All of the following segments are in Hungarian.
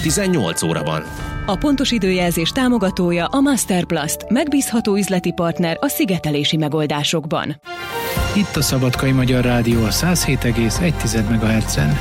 18 óra van. A pontos időjelzés támogatója a Masterplast, megbízható üzleti partner a szigetelési megoldásokban. Itt a Szabadkai Magyar Rádió a 107,1 MHz-en.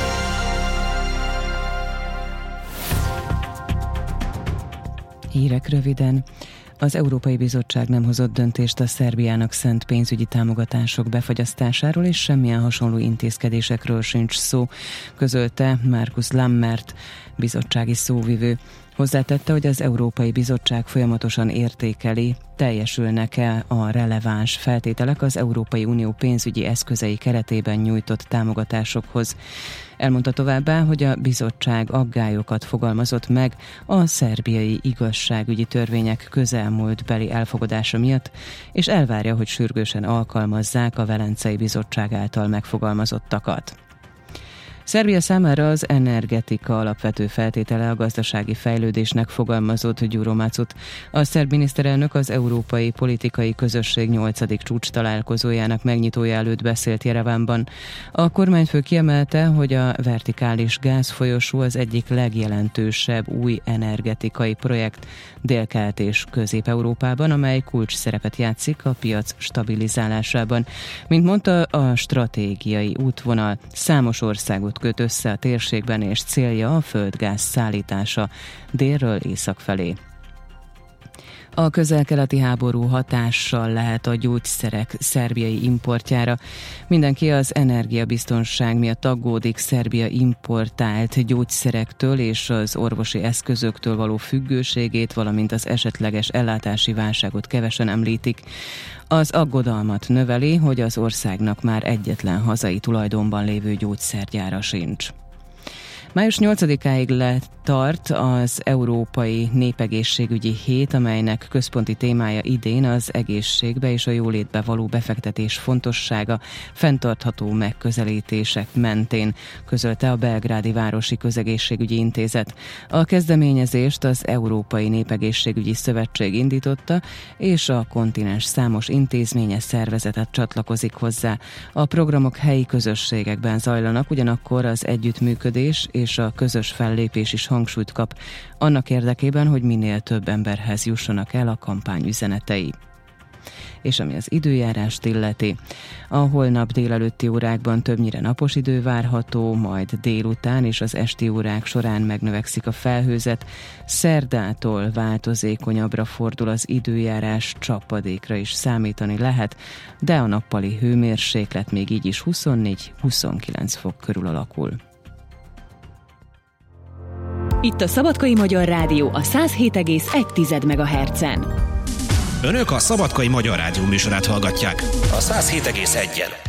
Hírek röviden. Az Európai Bizottság nem hozott döntést a Szerbiának szánt pénzügyi támogatások befagyasztásáról, és semmilyen hasonló intézkedésekről sincs szó, közölte Markus Lammert, bizottsági szóvivő. Hozzátette, hogy az Európai Bizottság folyamatosan értékeli, teljesülnek-e a releváns feltételek az Európai Unió pénzügyi eszközei keretében nyújtott támogatásokhoz. Elmondta továbbá, hogy a bizottság aggályokat fogalmazott meg a szerbiai igazságügyi törvények közelmúltbeli elfogadása miatt, és elvárja, hogy sürgősen alkalmazzák a Velencei Bizottság által megfogalmazottakat. Szerbia számára az energetika alapvető feltétele a gazdasági fejlődésnek, fogalmazott Gyuro Macut. A szerb miniszterelnök az Európai Politikai Közösség 8. csúcs találkozójának megnyitója előtt beszélt Jerevánban. A kormányfő kiemelte, hogy a vertikális gázfolyosó az egyik legjelentősebb új energetikai projekt Dél-Kelet és Közép-Európában, amely kulcs szerepet játszik a piac stabilizálásában. Mint mondta, a stratégiai útvonal számos országot köt össze a térségben, és célja a földgáz szállítása délről észak felé. A közel-keleti háború hatással lehet a gyógyszerek szerbiai importjára. Mindenki az energiabiztonság miatt aggódik Szerbia importált gyógyszerektől és az orvosi eszközöktől való függőségét, valamint az esetleges ellátási válságot kevesen említik. Az aggodalmat növeli, hogy az országnak már egyetlen hazai tulajdonban lévő gyógyszergyára sincs. Május 8-áig tart az Európai Népegészségügyi Hét, amelynek központi témája idén az egészségbe és a jólétbe való befektetés fontossága fenntartható megközelítések mentén, közölte a Belgrádi Városi Közegészségügyi Intézet. A kezdeményezést az Európai Népegészségügyi Szövetség indította, és a kontinens számos intézménye, szervezetet csatlakozik hozzá. A programok helyi közösségekben zajlanak, ugyanakkor az együttműködés és a közös fellépés is hangsúlyt kap annak érdekében, hogy minél több emberhez jussanak el a kampány üzenetei. És ami az időjárást illeti, a holnap délelőtti órákban többnyire napos idő várható, majd délután és az esti órák során megnövekszik a felhőzet. Szerdától változékonyabbra fordul az időjárás, csapadékra is számítani lehet, de a nappali hőmérséklet még így is 24-29 fok körül alakul. Itt a Szabadkai Magyar Rádió a 107,1 MHz-en. Önök a Szabadkai Magyar Rádió műsorát hallgatják a 107,1-en.